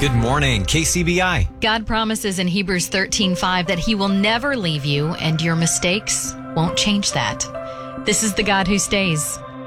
Good morning, KCBI. God promises in Hebrews 13:5 that he will never leave you, and your mistakes won't change that. This is the God who stays.